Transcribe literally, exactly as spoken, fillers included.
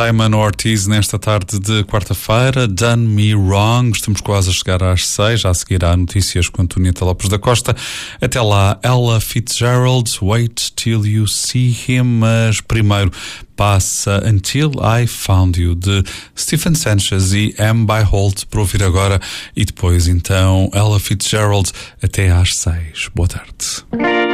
Jaime Ortiz nesta tarde de quarta-feira. Done Me Wrong. Estamos quase a chegar às seis. Já a seguir há notícias com Antonieta Lopes da Costa. Até lá, Ella Fitzgerald, Wait Till You See Him. Mas primeiro passa Until I Found You, de Stephen Sanchez e M. by Holt, para ouvir agora. E depois, então, Ella Fitzgerald até às seis. Boa tarde.